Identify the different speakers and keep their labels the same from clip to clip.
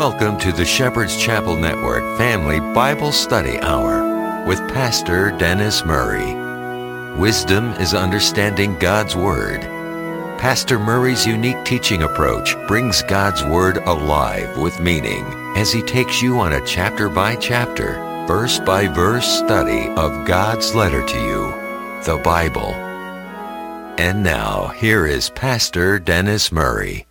Speaker 1: Welcome to the Shepherd's Chapel Network Family Bible Study Hour with Pastor Dennis Murray. Wisdom is understanding God's Word. Pastor Murray's unique teaching approach brings God's Word alive with meaning as he takes you on a chapter-by-chapter, verse-by-verse study of God's letter to you, the Bible. And now, here is Pastor Dennis Murray.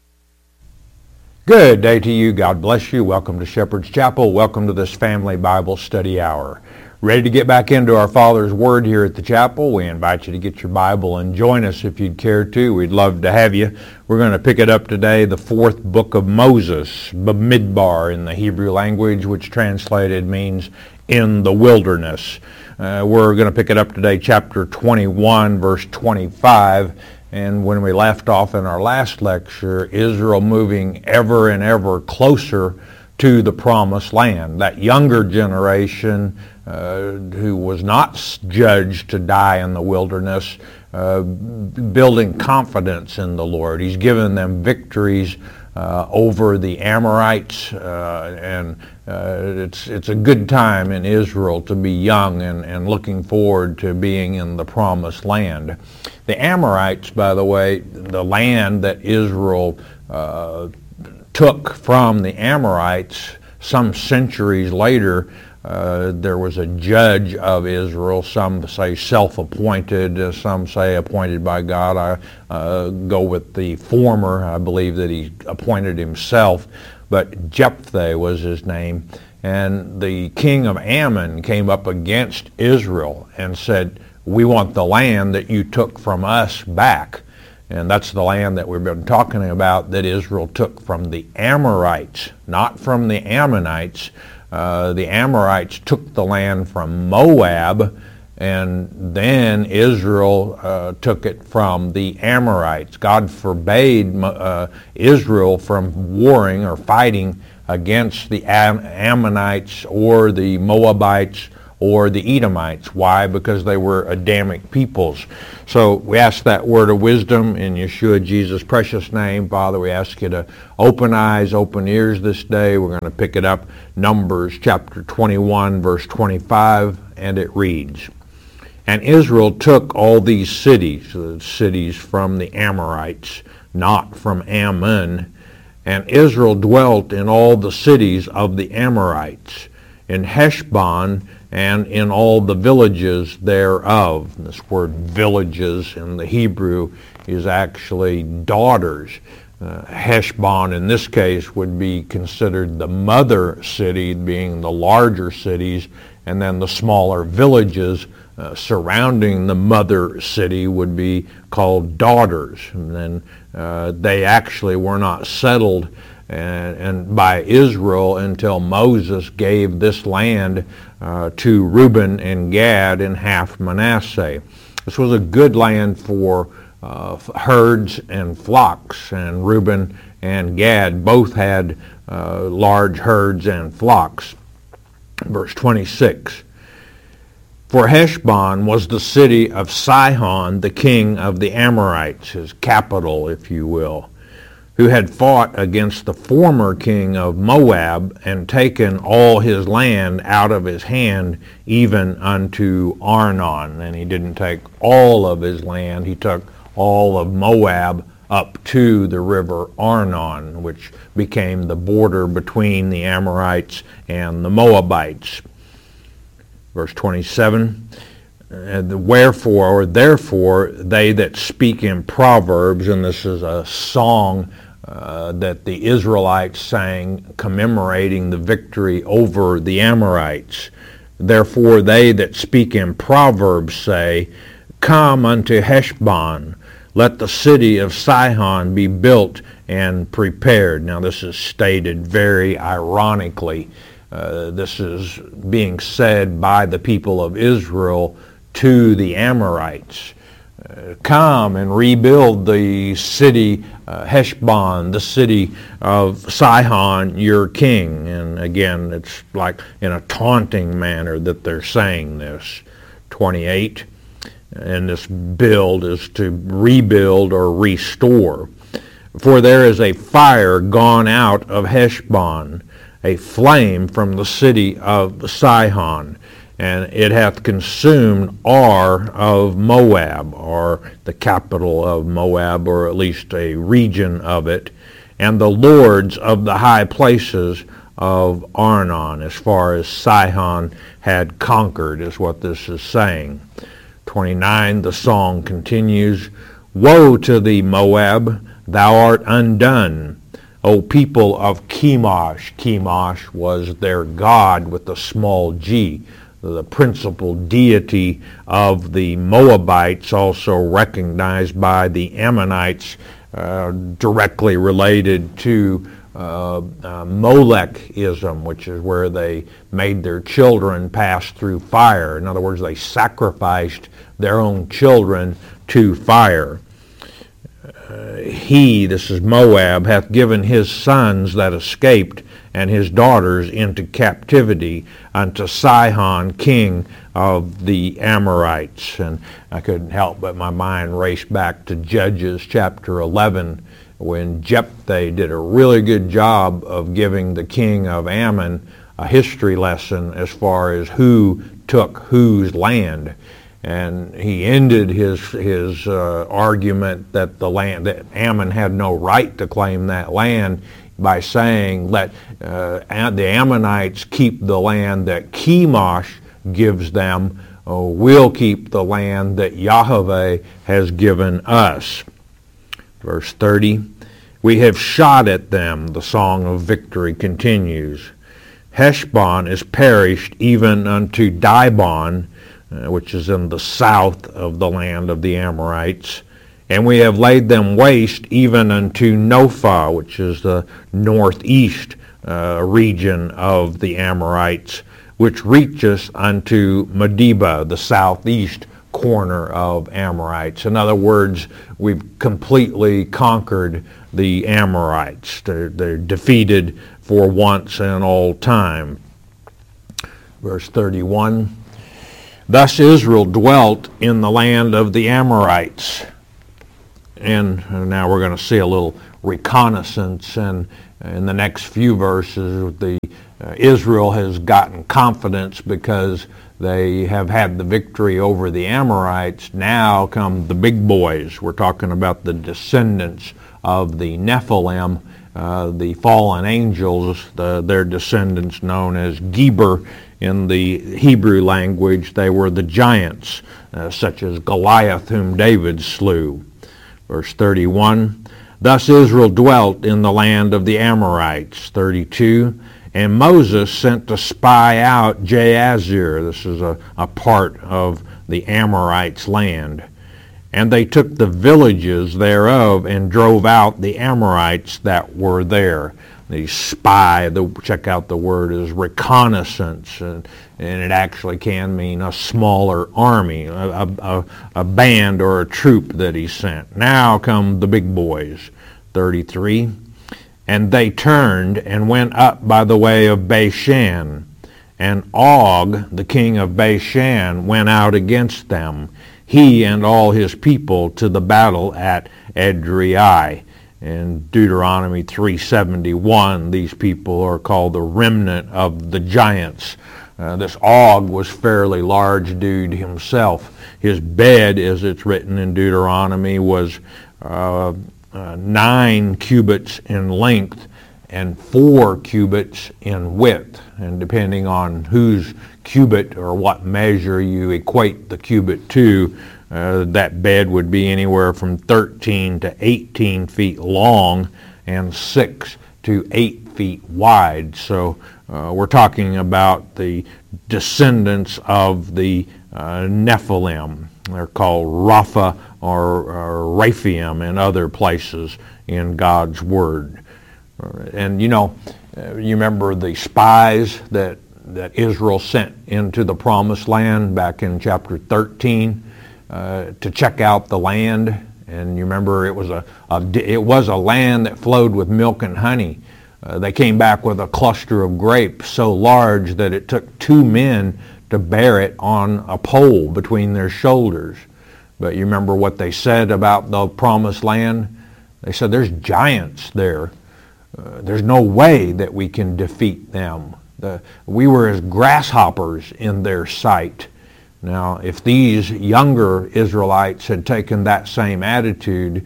Speaker 2: Good day to you. God bless you. Welcome to Shepherd's Chapel. Welcome to this Family Bible Study Hour. Ready to get back into our Father's Word here at the chapel? We invite you to get your Bible and join us if you'd care to. We'd love to have you. We're going to pick it up today, the fourth book of Moses, Bamidbar in the Hebrew language, which translated means in the wilderness. We're going to pick it up today, chapter 21, verse 25. And when we left off in our last lecture, Israel moving ever and ever closer to the promised land. That younger generation who was not judged to die in the wilderness, building confidence in the Lord. He's given them victories over the Amorites, and it's a good time in Israel to be young and looking forward to being in the promised land. The Amorites, by the way, the land that Israel took from the Amorites some centuries later, there was a judge of Israel, some say self-appointed, some say appointed by God. I go with the former. I believe that he appointed himself, but Jephthah was his name. And the king of Ammon came up against Israel and said, "We want the land that you took from us back." And that's the land that we've been talking about that Israel took from the Amorites, not from the Ammonites. The Amorites took the land from Moab, and then Israel took it from the Amorites. God forbade Israel from warring or fighting against the Ammonites or the Moabites or the Edomites. Why? Because they were Adamic peoples. So we ask that word of wisdom in Yeshua Jesus' precious name. Father, we ask you to open eyes, open ears this day. We're going to pick it up, Numbers chapter 21, verse 25, and it reads, "And Israel took all these cities, the cities from the Amorites, not from Ammon, and Israel dwelt in all the cities of the Amorites, in Heshbon, and in all the villages thereof." This word villages in the Hebrew is actually daughters. Heshbon in this case would be considered the mother city, being the larger cities, and then the smaller villages surrounding the mother city would be called daughters. And then they actually were not settled and by Israel until Moses gave this land to Reuben and Gad and half Manasseh. This was a good land for herds and flocks, and Reuben and Gad both had large herds and flocks. Verse 26, "For Heshbon was the city of Sihon, the king of the Amorites," his capital, if you will, "who had fought against the former king of Moab and taken all his land out of his hand, even unto Arnon." And he didn't take all of his land. He took all of Moab up to the river Arnon, which became the border between the Amorites and the Moabites. Verse 27, "Wherefore, or therefore, they that speak in Proverbs," and this is a song that the Israelites sang commemorating the victory over the Amorites. "Therefore they that speak in Proverbs say, Come unto Heshbon, let the city of Sihon be built and prepared." Now this is stated very ironically. This is being said by the people of Israel to the Amorites. "Come and rebuild the city Heshbon, the city of Sihon, your king." And again, it's like in a taunting manner that they're saying this. 28, and this build is to rebuild or restore. For there is a fire gone out of Heshbon, a flame from the city of Sihon, and it hath consumed Ar of Moab, or the capital of Moab, or at least a region of it, and the lords of the high places of Arnon, as far as Sihon had conquered, is what this is saying. 29, the song continues, Woe to thee, Moab, thou art undone, O people of Chemosh. Chemosh was their god with a small g, the principal deity of the Moabites, also recognized by the Ammonites, directly related to Molekism, which is where they made their children pass through fire. In other words, they sacrificed their own children to fire. He, this is Moab, hath given his sons that escaped and his daughters into captivity unto Sihon, king of the Amorites. And I couldn't help but my mind race back to Judges chapter 11, when Jephthah did a really good job of giving the king of Ammon a history lesson as far as who took whose land. And he ended his argument that that Ammon had no right to claim that land by saying, let the Ammonites keep the land that Chemosh gives them, we'll keep the land that Yahweh has given us. Verse 30, we have shot at them, the song of victory continues. Heshbon is perished even unto Dibon, which is in the south of the land of the Amorites. And we have laid them waste even unto Nophah, which is the northeast region of the Amorites, which reaches unto Medeba, the southeast corner of Amorites. In other words, we've completely conquered the Amorites. They're defeated for once and all time. Verse 31, Thus Israel dwelt in the land of the Amorites. And now we're going to see a little reconnaissance, and in the next few verses, Israel has gotten confidence because they have had the victory over the Amorites. Now come the big boys. We're talking about the descendants of the Nephilim, the fallen angels, their descendants known as Geber. In the Hebrew language, they were the giants, such as Goliath, whom David slew. Verse 31, Thus Israel dwelt in the land of the Amorites. 32, And Moses sent to spy out Jaazir. This is a part of the Amorites' land. And they took the villages thereof and drove out the Amorites that were there. The spy, check out the word, is reconnaissance, and it actually can mean a smaller army, a band or a troop that he sent. Now come the big boys. 33, And they turned and went up by the way of Bashan, and Og, the king of Bashan, went out against them, he and all his people, to the battle at Edrei. In Deuteronomy 3:71, these people are called the remnant of the giants. This Og was fairly large dude himself. His bed, as it's written in Deuteronomy, was 9 cubits in length and 4 cubits in width. And depending on whose cubit or what measure you equate the cubit to, that bed would be anywhere from 13 to 18 feet long and 6 to 8 feet wide. So we're talking about the descendants of the Nephilim. They're called Rapha or Raphaim in other places in God's Word. And you remember the spies that Israel sent into the Promised Land back in chapter 13 to check out the land. And you remember it was a land that flowed with milk and honey. They came back with a cluster of grapes so large that it took 2 men to bear it on a pole between their shoulders. But you remember what they said about the Promised Land? They said, there's giants there. There's no way that we can defeat them. We were as grasshoppers in their sight. Now, if these younger Israelites had taken that same attitude,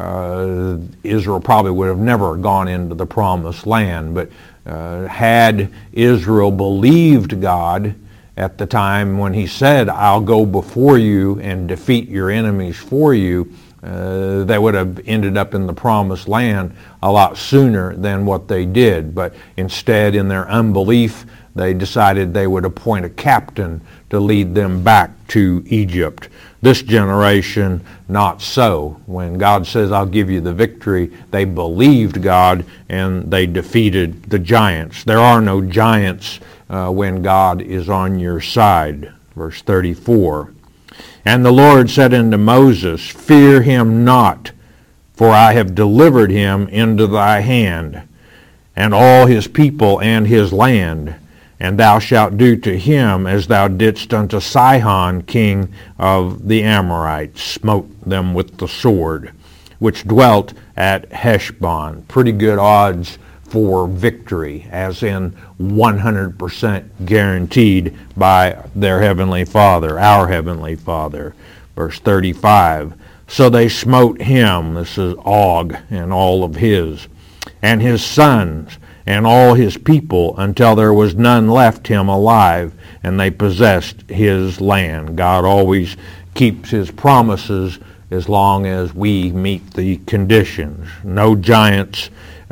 Speaker 2: Israel probably would have never gone into the promised land. But had Israel believed God at the time when he said, I'll go before you and defeat your enemies for you, they would have ended up in the promised land a lot sooner than what they did. But instead, in their unbelief, they decided they would appoint a captain to lead them back to Egypt. This generation, not so. When God says, I'll give you the victory, they believed God and they defeated the giants. There are no giants when God is on your side. Verse 34. And the Lord said unto Moses, Fear him not, for I have delivered him into thy hand, and all his people and his land. And thou shalt do to him as thou didst unto Sihon, king of the Amorites, smote them with the sword, which dwelt at Heshbon. Pretty good odds for victory, as in 100% guaranteed by their heavenly Father, our heavenly Father. Verse 35, So they smote him, this is Og, and all of his, and his sons, and all his people, until there was none left him alive, and they possessed his land. God always keeps his promises as long as we meet the conditions. No giants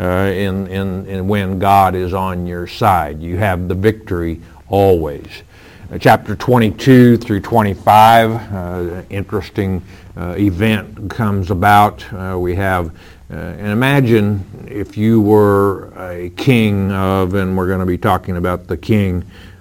Speaker 2: in when God is on your side. You have the victory always. Chapter 22 through 25, interesting event comes about. We have, and imagine if you were a king of, and we're going to be talking about the king,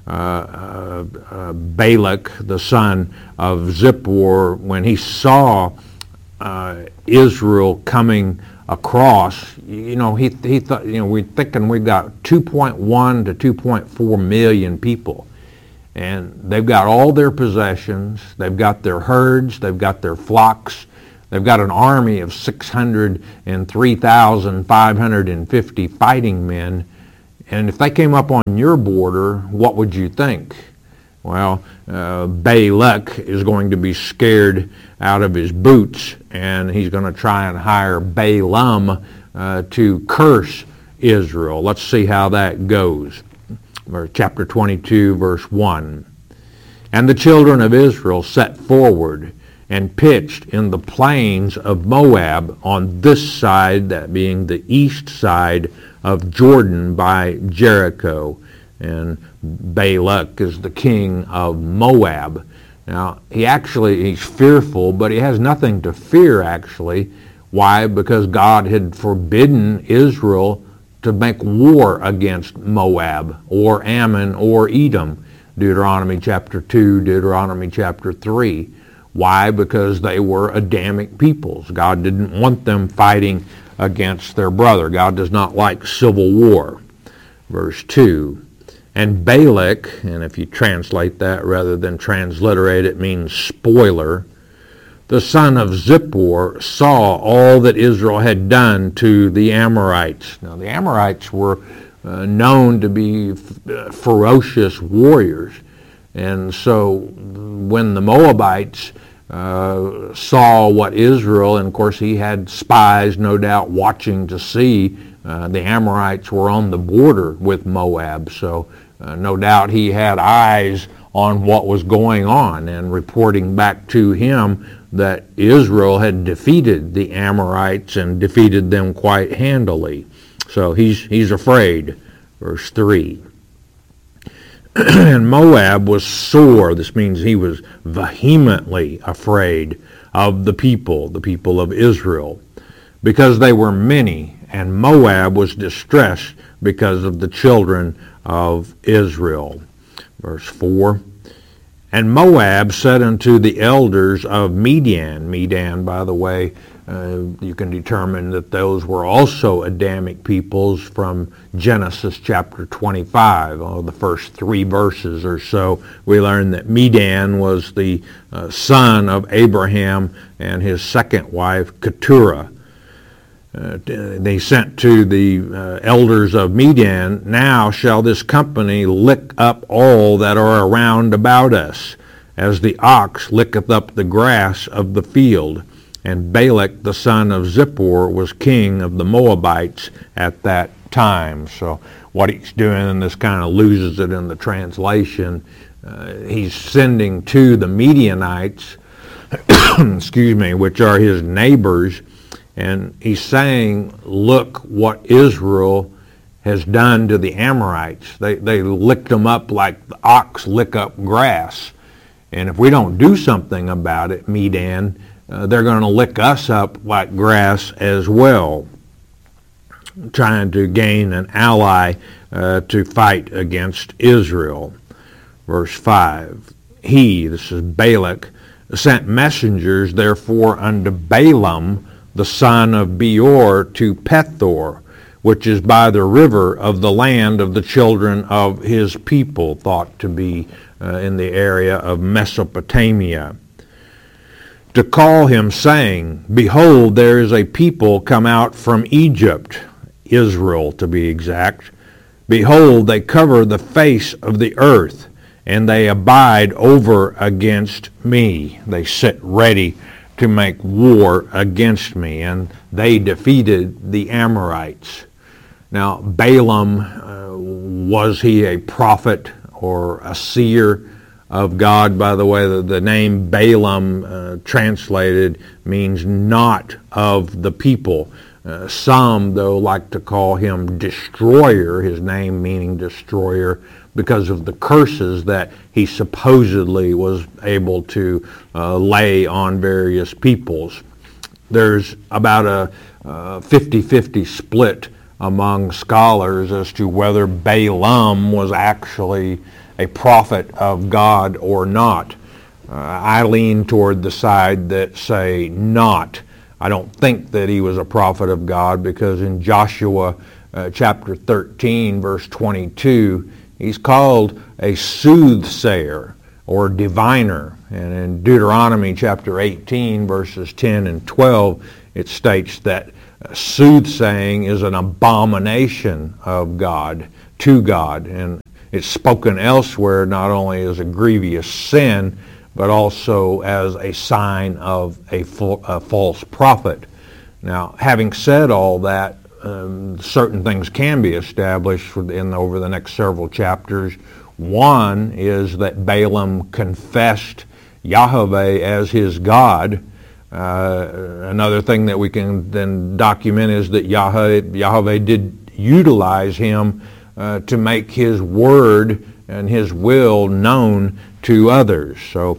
Speaker 2: Balak, the son of Zippor, when he saw Israel coming across, he thought, we're thinking we've got 2.1 to 2.4 million people. And they've got all their possessions, they've got their herds, they've got their flocks, they've got an army of 603,550 fighting men. And if they came up on your border, what would you think? Well, Balak is going to be scared out of his boots, and he's going to try and hire Balaam to curse Israel. Let's see how that goes. Chapter 22, verse 1. And the children of Israel set forward and pitched in the plains of Moab on this side, that being the east side of Jordan by Jericho. And Balak is the king of Moab. Now, he's fearful, but he has nothing to fear, actually. Why? Because God had forbidden Israel to make war against Moab or Ammon or Edom. Deuteronomy chapter 2, Deuteronomy chapter 3. Why? Because they were Adamic peoples. God didn't want them fighting against their brother. God does not like civil war. Verse 2. And Balak, and if you translate that rather than transliterate, it means spoiler, the son of Zippor saw all that Israel had done to the Amorites. Now, the Amorites were known to be ferocious warriors. And so when the Moabites saw what Israel, and of course he had spies, no doubt, watching to see, the Amorites were on the border with Moab. So no doubt he had eyes on what was going on and reporting back to him that Israel had defeated the Amorites and defeated them quite handily. So he's afraid. Verse 3. And Moab was sore. This means he was vehemently afraid of the people of Israel, because they were many, and Moab was distressed because of the children of Israel. Verse 4. And Moab said unto the elders of Midian. Midian, by the way, you can determine that those were also Adamic peoples from Genesis chapter 25. The first 3 verses or so, we learn that Midian was the son of Abraham and his second wife, Keturah. They sent to the elders of Midian, "Now shall this company lick up all that are around about us, as the ox licketh up the grass of the field." And Balak the son of Zippor was king of the Moabites at that time. So what he's doing, and this kind of loses it in the translation, he's sending to the Midianites, excuse me, which are his neighbors, and he's saying, look what Israel has done to the Amorites. They licked them up like the ox lick up grass. And if we don't do something about it, Midian, they're going to lick us up like grass as well, trying to gain an ally to fight against Israel. Verse 5, he, this is Balak, sent messengers therefore unto Balaam, the son of Beor, to Pethor, which is by the river of the land of the children of his people, thought to be in the area of Mesopotamia, to call him, saying, Behold, there is a people come out from Egypt, Israel to be exact. Behold, they cover the face of the earth, and they abide over against me. They sit ready to make war against me, and they defeated the Amorites. Now, Balaam, was he a prophet or a seer of God? By the way, the name Balaam translated means not of the people. Some, though, like to call him destroyer, his name meaning destroyer, because of the curses that he supposedly was able to lay on various peoples. There's about a 50-50 split among scholars as to whether Balaam was actually a prophet of God or not. I lean toward the side that say not. I don't think that he was a prophet of God, because in Joshua chapter 13, verse 22, he's called a soothsayer or diviner. And in Deuteronomy chapter 18, verses 10 and 12, it states that soothsaying is an abomination of God, to God. And it's spoken elsewhere not only as a grievous sin, but also as a sign of a false prophet. Now, having said all that, certain things can be established over the next several chapters. One is that Balaam confessed Yahweh as his God. Another thing that we can then document is that Yahweh did utilize him to make his word and his will known to others. So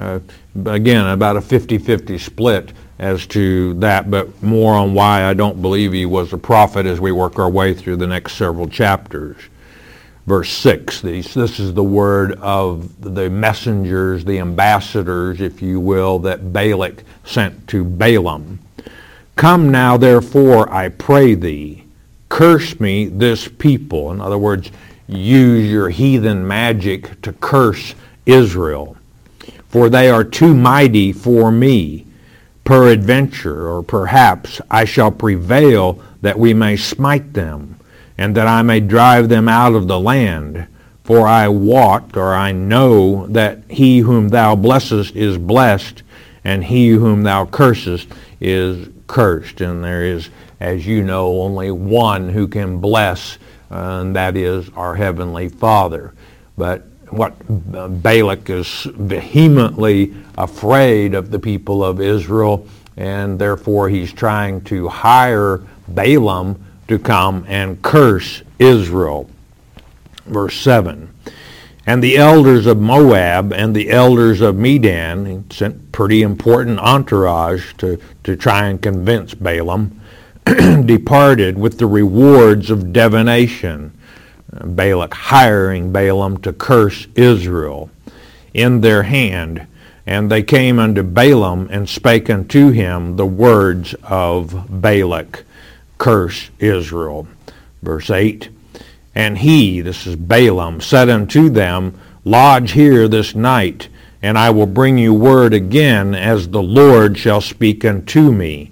Speaker 2: again, about a 50-50 split as to that, but more on why I don't believe he was a prophet as we work our way through the next several chapters. Verse 6, this is the word of the messengers, the ambassadors, if you will, that Balak sent to Balaam. Come now, therefore, I pray thee, curse me this people. In other words, use your heathen magic to curse Israel. For they are too mighty for me. Peradventure, or perhaps, I shall prevail that we may smite them, and that I may drive them out of the land. For I wot, or I know, that he whom thou blessest is blessed, and he whom thou cursest is cursed. And there is, as you know, only one who can bless, and that is our Heavenly Father. But what Balak is vehemently afraid of the people of Israel, and therefore he's trying to hire Balaam to come and curse Israel. Verse 7, and the elders of Moab and the elders of Midian, he sent pretty important entourage to try and convince Balaam, departed with the rewards of divination. Balak hiring Balaam to curse Israel in their hand. And they came unto Balaam and spake unto him the words of Balak, curse Israel. Verse 8, and he, this is Balaam, said unto them, lodge here this night, and I will bring you word again as the Lord shall speak unto me.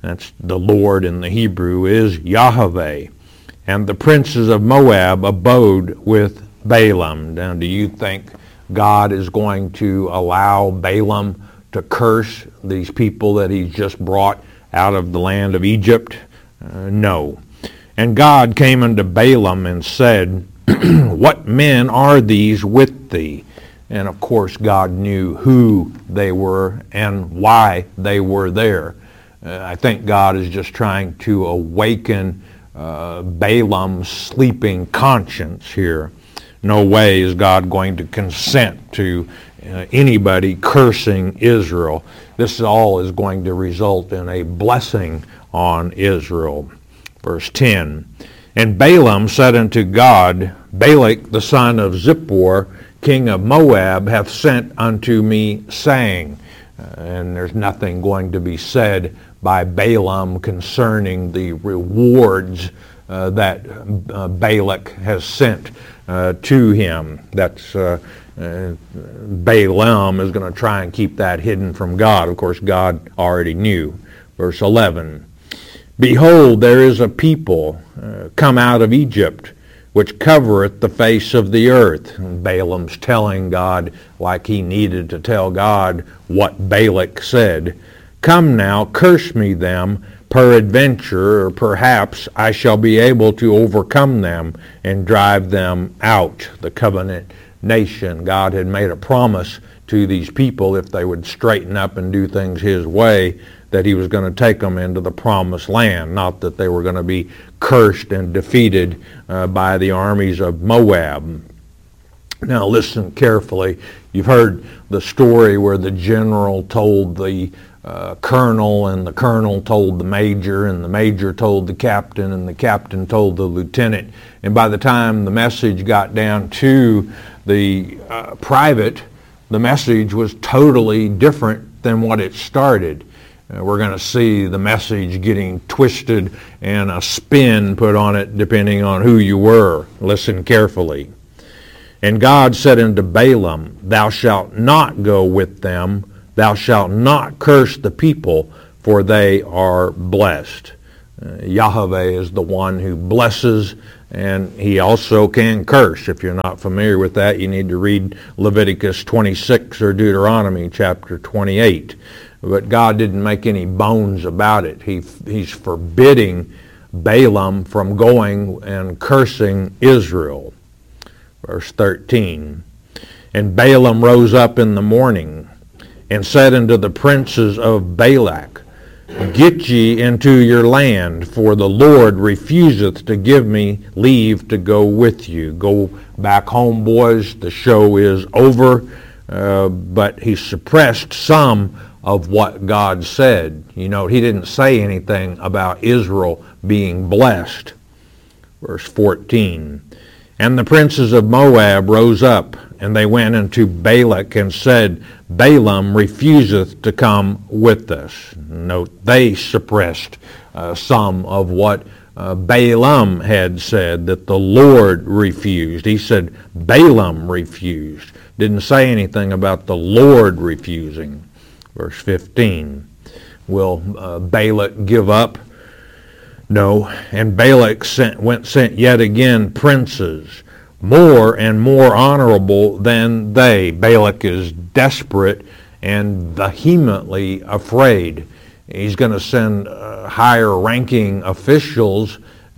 Speaker 2: That's the Lord in the Hebrew is Yahweh. And the princes of Moab abode with Balaam. Now, do you think God is going to allow Balaam to curse these people that he's just brought out of the land of Egypt? No. And God came unto Balaam and said, What men are these with thee? And of course God knew who they were and why they were there. I think God is just trying to awaken Balaam's sleeping conscience here. No way is God going to consent to anybody cursing Israel. This all is going to result in a blessing on Israel. Verse 10, And Balaam said unto God, Balak the son of Zippor, king of Moab, hath sent unto me, saying, and there's nothing going to be said by Balaam concerning the rewards that Balak has sent to him. That's Balaam is going to try and keep that hidden from God. Of course, God already knew. Verse 11, Behold, there is a people come out of Egypt, which covereth the face of the earth. And Balaam's telling God, like he needed to tell God what Balak said. Come now, curse me them, peradventure, or perhaps I shall be able to overcome them and drive them out. The covenant nation, God had made a promise to these people if they would straighten up and do things his way, that he was going to take them into the promised land, not that they were going to be cursed and defeated by the armies of Moab. Now listen carefully. You've heard the story where the general told the colonel, and the colonel told the major, and the major told the captain, and the captain told the lieutenant. And by the time the message got down to the private, the message was totally different than what it started. We're going to see the message getting twisted and a spin put on it depending on who you were. Listen carefully. And God said unto Balaam, Thou shalt not go with them, thou shalt not curse the people, for they are blessed. Yahweh is the one who blesses, and he also can curse. If you're not familiar with that, you need to read Leviticus 26 or Deuteronomy chapter 28. But God didn't make any bones about it. He's forbidding Balaam from going and cursing Israel. Verse 13, And Balaam rose up in the morning and said unto the princes of Balak, Get ye into your land, for the Lord refuseth to give me leave to go with you. Go back home, boys. The show is over. But he suppressed some of what God said. You know, he didn't say anything about Israel being blessed. Verse 14, And the princes of Moab rose up, and they went unto Balak and said, Balaam refuseth to come with us. Note, they suppressed some of what Balaam had said, that the Lord refused. He said Balaam refused. Didn't say anything about the Lord refusing. Verse 15, will Balak give up? No. And Balak sent yet again princes, more and more honorable than they. Balak is desperate and vehemently afraid. He's going to send higher ranking officials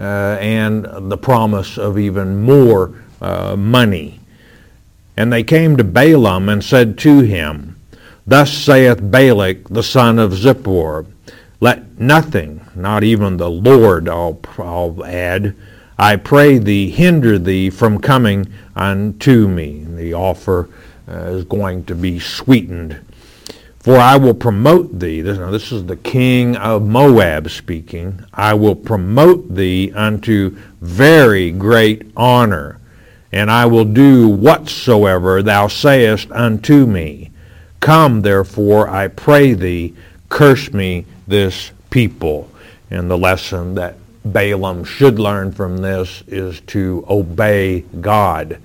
Speaker 2: and the promise of even more money. And they came to Balaam and said to him, Thus saith Balak the son of Zippor, Let nothing, not even the Lord, I'll add, I pray thee, hinder thee from coming unto me. The offer is going to be sweetened. For I will promote thee, this is the king of Moab speaking, I will promote thee unto very great honor, and I will do whatsoever thou sayest unto me. Come, therefore, I pray thee, curse me this people. And the lesson that Balaam should learn from this is to obey God.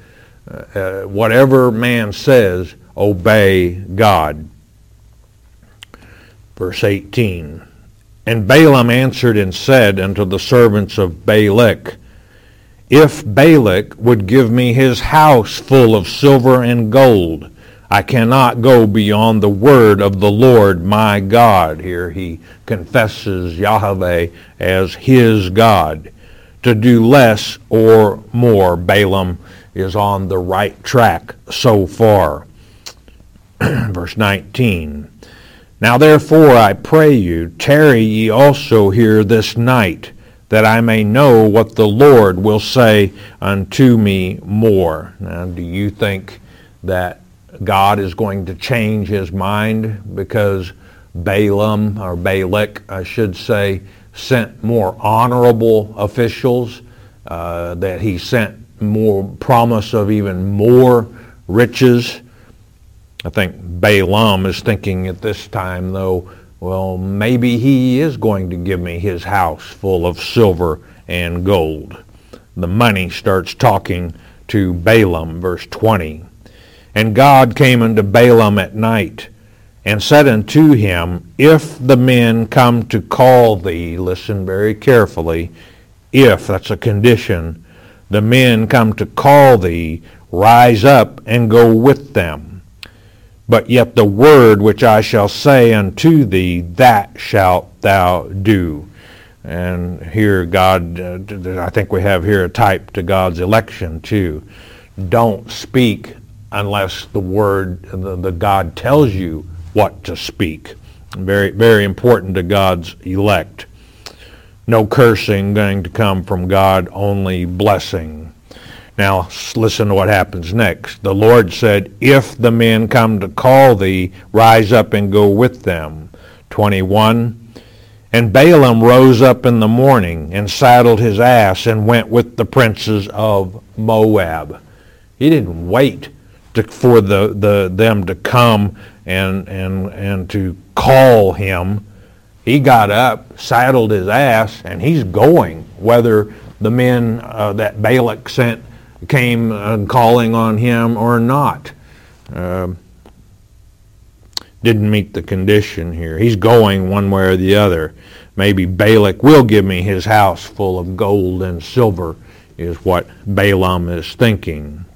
Speaker 2: Whatever man says, obey God. Verse 18, And Balaam answered and said unto the servants of Balak, If Balak would give me his house full of silver and gold, I cannot go beyond the word of the Lord my God. Here he confesses Yahweh as his God. To do less or more, Balaam is on the right track so far. Verse 19. Now therefore I pray you, tarry ye also here this night, that I may know what the Lord will say unto me more. Now, do you think that God is going to change his mind because Balaam, or Balak, I should say, sent more honorable officials, that he sent more promise of even more riches? I think Balaam is thinking at this time, though, well, maybe he is going to give me his house full of silver and gold. The money starts talking to Balaam, verse 20. And God came unto Balaam at night, and said unto him, If the men come to call thee, listen very carefully, if, that's a condition, the men come to call thee, rise up and go with them. But yet the word which I shall say unto thee, that shalt thou do. And here God, I think we have here a type to God's election too. Don't speak unless the word, the God tells you what to speak. Very, very important to God's elect. No cursing going to come from God, only blessing. Now, listen to what happens next. The Lord said, If the men come to call thee, rise up and go with them. 21. And Balaam rose up in the morning and saddled his ass and went with the princes of Moab. He didn't wait for them to come and to call him. He got up, saddled his ass, and he's going, whether the men that Balak sent came calling on him or not. Didn't meet the condition here. He's going one way or the other. Maybe Balak will give me his house full of gold and silver, is what Balaam is thinking.